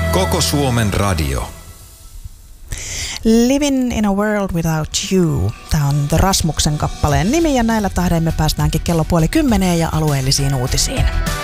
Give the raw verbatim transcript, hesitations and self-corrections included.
Koko Suomen radio. Living in a World Without You. Tämä on The Rasmuksen kappaleen nimi ja näillä tahdein me päästäänkin kello puoli kymmeneen ja alueellisiin uutisiin.